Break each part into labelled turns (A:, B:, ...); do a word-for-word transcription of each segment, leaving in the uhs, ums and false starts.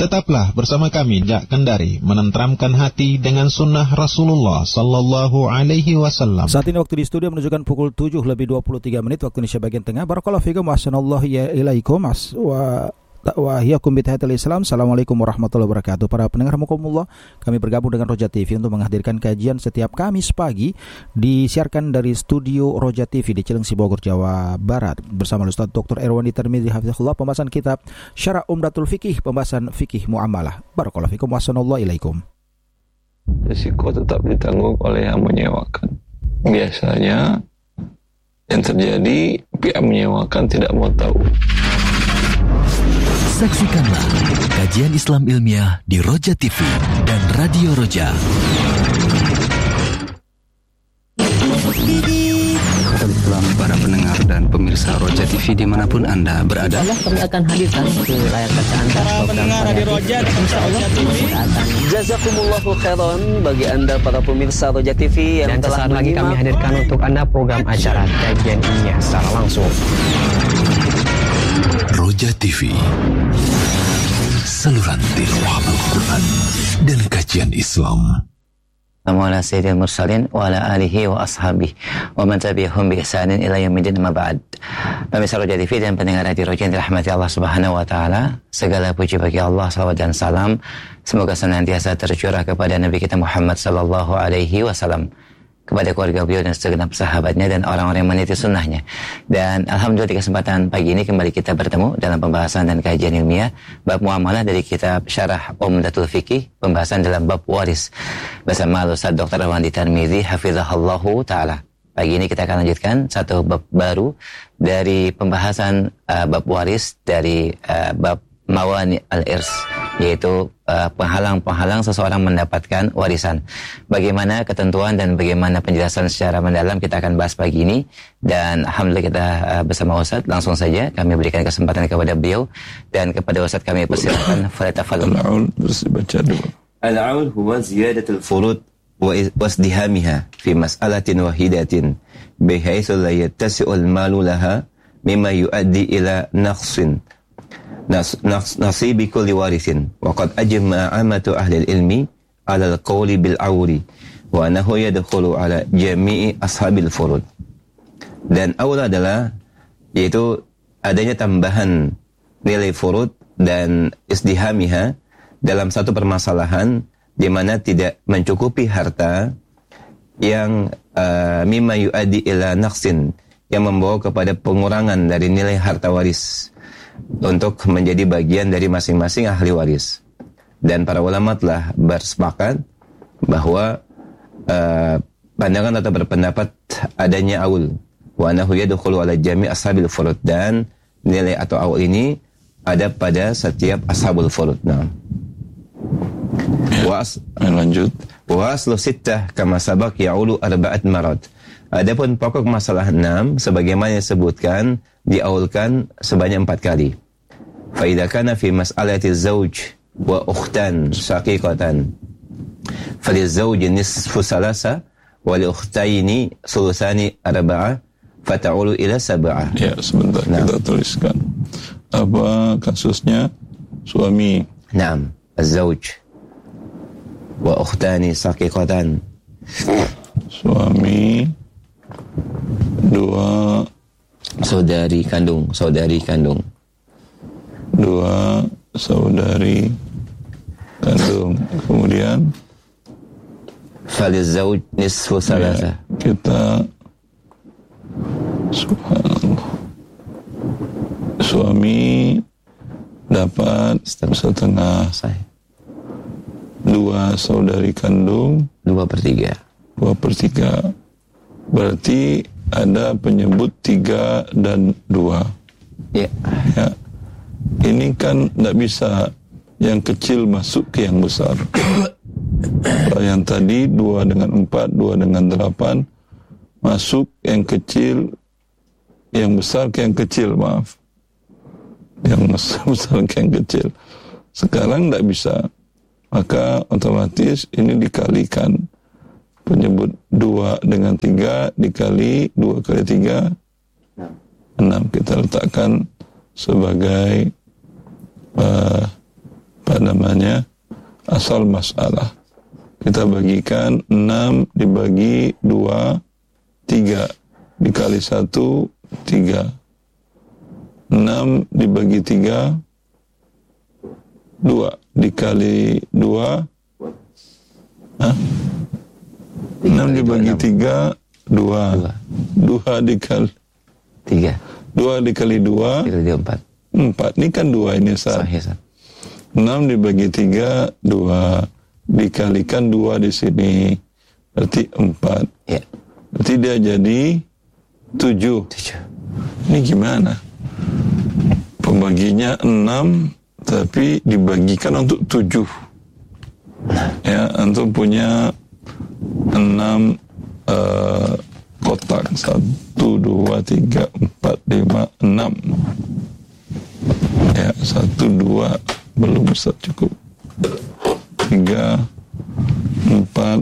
A: Tetaplah bersama kami Jak Kendari menenteramkan hati dengan sunnah Rasulullah Sallallahu Alaihi Wasallam.
B: Saat ini waktu di studio menunjukkan pukul tujuh lebih dua puluh tiga menit waktu Indonesia bagian tengah. Barakallahu fikum wa ahsanallahu ilaikum wa wa hiyakum bitahiyatil Islam. Assalamualaikum warahmatullahi wabarakatuh. Para pendengar rahimakumullah, kami bergabung dengan Roja T V untuk menghadirkan kajian setiap Kamis pagi, disiarkan dari studio Roja T V di Cilengsi, Bogor, Jawa Barat, bersama Ustaz Doktor Erwandi Tirmidzi hafizahullah, pembahasan kitab Syarah Umdatul Fiqih, pembahasan fikih muamalah. Barakallahu fikum wa ahsanallahu ilaikum.
C: Risiko tetap ditanggung oleh yang menyewakan. Biasanya yang terjadi, pihak menyewakan tidak mau tahu.
D: Saksikanlah kajian Islam ilmiah di Roja T V dan Radio Roja.
E: Para pendengar dan pemirsa Roja T V dimanapun Anda berada,
F: Allah kami akan hadirkan ke layar kaca Anda
G: para pendengar Radio Roja dan Roja T V.
F: Jazakumullahu khairan bagi Anda para pemirsa Roja T V yang
G: dan
F: telah
G: sesaat lagi kami hadirkan untuk Anda program acara kajian ilmiah secara langsung.
D: Roja T V, saluran tilawah Al-Quran dan kajian Islam.
E: Ala sayyidil mursalin wa ala alihi wa ashabihi wa man tabi'ahum bi ihsanin ila yaumil ma ba'd. Pemirsa Roja T V dan pendengar Radio Roja yang dirahmati Allah Subhanahu wa taala, segala puji bagi Allah, salawat dan salam semoga senantiasa tercurah kepada Nabi kita Muhammad sallallahu alaihi wasallam, kepada keluarga beliau dan segenap sahabatnya dan orang-orang yang meniti sunnahnya. Dan alhamdulillah di kesempatan pagi ini kembali kita bertemu dalam pembahasan dan kajian ilmiah bab muamalah dari kitab Syarah Umdatul Fiqih, pembahasan dalam bab waris, bersama Ustaz Doktor Erwandi Tirmidzi hafizahullahu taala. Pagi ini kita akan lanjutkan satu bab baru dari pembahasan uh, bab waris dari uh, bab Mawani al-Irs, yaitu uh, penghalang-penghalang seseorang mendapatkan warisan. Bagaimana ketentuan dan bagaimana penjelasan secara mendalam kita akan bahas pagi ini. Dan alhamdulillah kita uh, bersama Ustaz, langsung saja kami berikan kesempatan kepada beliau, dan kepada Ustaz kami persilakan falyatafadhal.
C: Al-aul, terus baca dulu.
H: Al-aul huwa ziyadatul furud wa wasdihamiha fi mas'alatin wahidatin bihaitsu la yattasi'ul malu laha mimma yuaddi ila naqsin Nas, nas, nasibi kulli warithin wa qad ajma'a amatu ahli ilmi ala al-qawli bil awri wa annahu yadkhulu ala jami'i ashabil furud. Dan awal adalah yaitu adanya tambahan nilai furud dan isdihamiha dalam satu permasalahan di mana tidak mencukupi harta yang uh, mimma yu'addi ila naqsin, yang membawa kepada pengurangan dari nilai harta waris untuk menjadi bagian dari masing-masing ahli waris. Dan para ulama telah bersepakat bahwa uh, pandangan atau berpendapat adanya aul wa annahu yadkhulu ala jami' ashabil furud, dan nilai atau aul ini ada pada setiap ashabul furud. Nah, was
C: lanjut.
H: Wa aslu sittah kama sabaq ya'ulu arba'at marad. Adapun pokok masalah enam sebagaimana disebutkan diaulkan sebanyak empat kali. Fa idza kana fi mas'alati zawj wa ukhtan syaqiqatan falizawj nisfu salasa wa li ukhtaini sulusani arba'a fata'ulu ila sab'ah.
C: Ya, sebentar nah. Kita tuliskan. Apa kasusnya? Suami.
H: Naam, az-zawj wa ukhtani syaqiqatan.
C: Suami, dua
H: saudari kandung, saudari kandung.
C: Dua saudari kandung. Kemudian
H: faliz zauj nisfu salasa.
C: Ya, kita subhanallah. Suami dapat setengah. Dua saudari kandung
H: dua per tiga.
C: Dua per tiga. Berarti ada penyebut tiga dan dua.
H: Ya.
C: Ya. Ini kan tidak bisa yang kecil masuk ke yang besar. Kalau yang tadi dua dengan empat, dua dengan delapan, masuk yang kecil, yang besar ke yang kecil, maaf. Yang besar ke yang kecil. Sekarang tidak bisa. Maka otomatis ini dikalikan. Penyebut dua dengan tiga dikali dua kali tiga, enam. Kita letakkan sebagai uh, apa apa namanya, asal masalah. Kita bagikan enam dibagi dua, tiga. Dikali satu, tiga. enam dibagi tiga, dua. Dikali dua, hah? enam dibagi tiga, dua. dua dikali
E: tiga.
C: dua dikali dua,
E: Dikali empat.
C: empat. Ini kan dua ini, Ustaz.
E: Sahih, Ustaz.
C: enam dibagi tiga, dua. Dikalikan dua di sini, berarti empat.
E: Ya.
C: Berarti dia jadi tujuh.
E: Tujuh.
C: Ini gimana? Pembaginya enam, tapi dibagikan untuk tujuh. Ya, antum punya enam uh, kotak. Satu, dua, tiga, empat, lima, enam. Ya, satu, dua, belum Ustaz, cukup. Tiga, empat,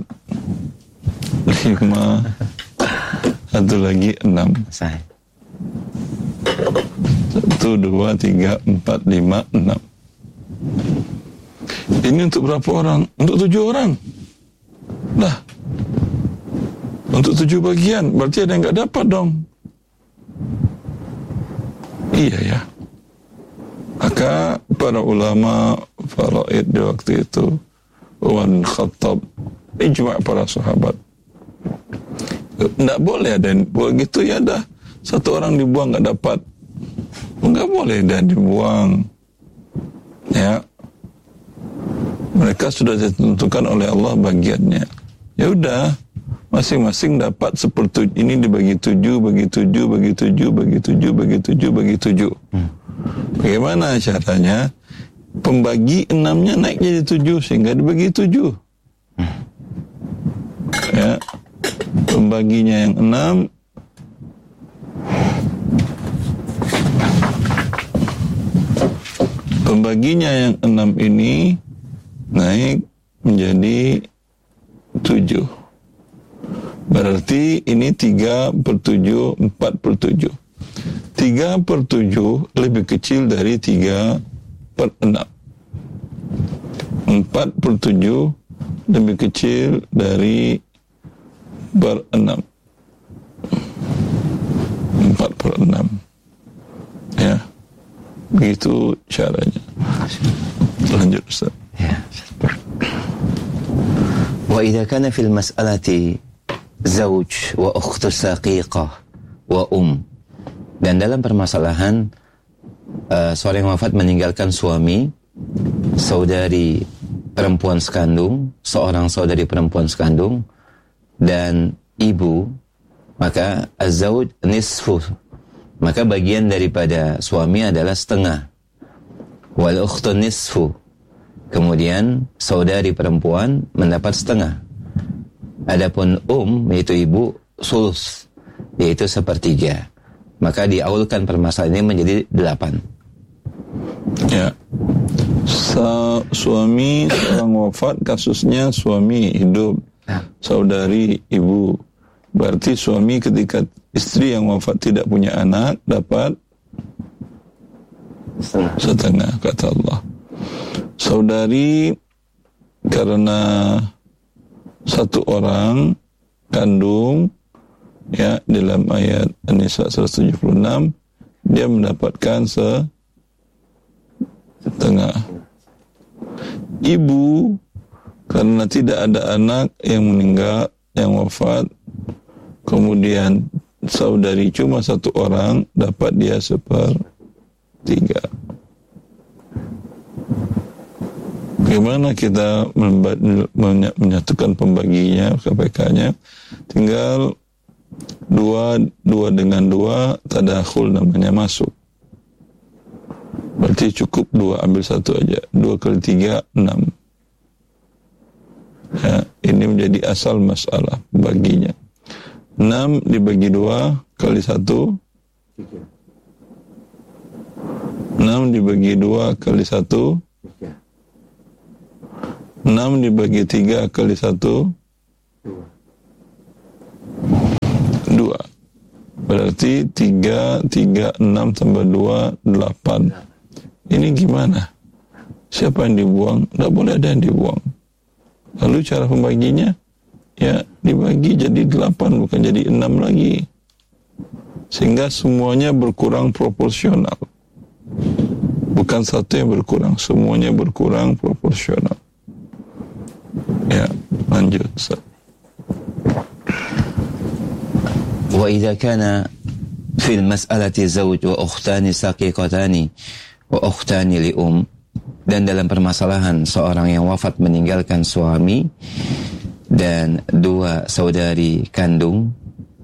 C: lima, satu lagi enam.
E: Sahih.
C: Satu, dua, tiga, empat, lima, enam. Ini untuk berapa orang? Untuk tujuh orang. Dah. Untuk tujuh bagian. Berarti ada yang nggak dapat dong. Iya ya. Maka para ulama faraid di waktu itu, Umar bin Khattab, ijma' para sahabat, nggak boleh ada begitu ya, dah satu orang dibuang nggak dapat, nggak boleh dan dibuang. Ya, mereka sudah ditentukan oleh Allah bagiannya. Ya udah, masing-masing dapat seperti ini, dibagi tujuh, bagi tujuh, bagi tujuh, bagi tujuh, bagi tujuh, bagi tujuh. Hmm. Bagaimana caranya? Pembagi enamnya naik jadi tujuh sehingga dibagi tujuh. Hmm. Ya, pembaginya yang enam, pembaginya yang enam ini naik menjadi tujuh. Berarti ini tiga per tujuh, empat per tujuh. tiga per tujuh lebih kecil dari tiga per enam. empat per tujuh lebih kecil dari per enam. empat per enam. Ya. Begitu caranya. Lanjut, Ustaz.
E: Ya. Wa idza kana fil mas'alati zawj wa ukhtu saqiqah wa um. Dan dalam permasalahan uh, seorang yang wafat meninggalkan suami, saudari perempuan sekandung, seorang saudari perempuan sekandung, dan ibu, maka az-zawj nisfu, maka bagian daripada suami adalah setengah. Wal ukhtu nisfu, kemudian saudari perempuan mendapat setengah. Adapun um, yaitu ibu, sulus, yaitu sepertiga. Maka diaulkan permasalahan ini menjadi delapan.
C: Ya, Sa suami seorang wafat, kasusnya suami hidup, saudari ibu. Berarti suami ketika istri yang wafat tidak punya anak dapat setengah, setengah kata Allah. Saudari karena satu orang kandung, ya, dalam ayat An-Nisa seratus tujuh puluh enam dia mendapatkan se setengah. Ibu karena tidak ada anak yang meninggal, yang wafat, kemudian saudari cuma satu orang, dapat dia sepertiga. Bagaimana kita menyatukan pembaginya, K P K-nya? Tinggal dua, dua dengan dua, tadakhul namanya, masuk. Berarti cukup dua, ambil satu aja. Dua kali tiga, enam. Ya, ini menjadi asal masalah baginya. Enam dibagi dua kali satu. Enam dibagi dua kali satu. Enam dibagi tiga kali satu. Dua. Berarti tiga, tiga, enam tambah dua, delapan. Ini gimana siapa yang dibuang? Tidak boleh ada yang dibuang. Lalu cara pembaginya, ya dibagi jadi delapan, bukan jadi enam lagi. Sehingga semuanya berkurang proporsional. Bukan satu yang berkurang, semuanya berkurang proporsional. Ya, lanjut.
H: Wa idza kana fil mas'alati zawj wa ukhtani saqiqatani wa ukhtani li um, dan dalam permasalahan seorang yang wafat meninggalkan suami dan dua saudari kandung,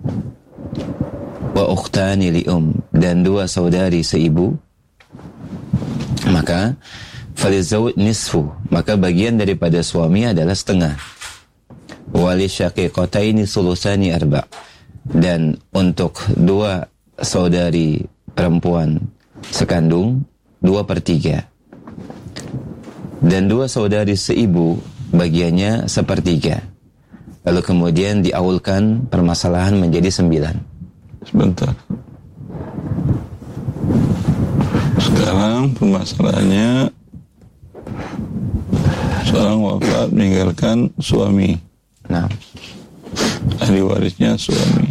H: wa ukhtani li um, dan dua saudari seibu, maka falizawj nisfu, maka bagian daripada suami adalah setengah. Wali syaqiqataini sulusani arba', dan untuk dua saudari perempuan sekandung dua per tiga, dan dua saudari seibu bagiannya sepertiga. Lalu kemudian diaulkan permasalahan menjadi sembilan.
C: Sebentar. Sekarang permasalahannya, seorang wafat meninggalkan suami.
H: Nah,
C: ahli warisnya suami.